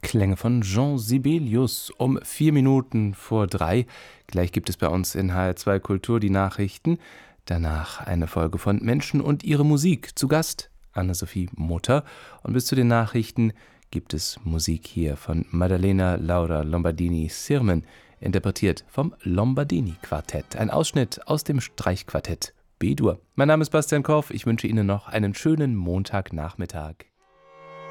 Klänge von Jean Sibelius um 4 Minuten vor 3. Gleich gibt es bei uns in HR2 Kultur die Nachrichten. Danach eine Folge von Menschen und ihre Musik. Zu Gast Anne-Sophie Mutter. Und bis zu den Nachrichten gibt es Musik hier von Maddalena Laura Lombardini-Sirmen, interpretiert vom Lombardini-Quartett. Ein Ausschnitt aus dem Streichquartett B-Dur. Mein Name ist Bastian Korff. Ich wünsche Ihnen noch einen schönen Montagnachmittag.